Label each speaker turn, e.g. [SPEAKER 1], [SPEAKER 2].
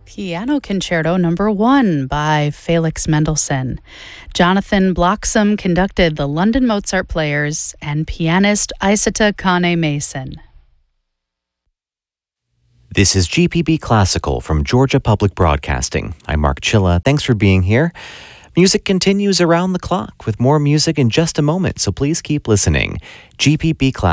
[SPEAKER 1] Piano Concerto Number 1 by Felix Mendelssohn. Jonathan Bloxham conducted the London Mozart Players and pianist Isata Kane Mason.
[SPEAKER 2] This is GPB Classical from Georgia Public Broadcasting. I'm Mark Chilla. Thanks for being here. Music continues around the clock with more music in just a moment, so please keep listening. GPB Classical.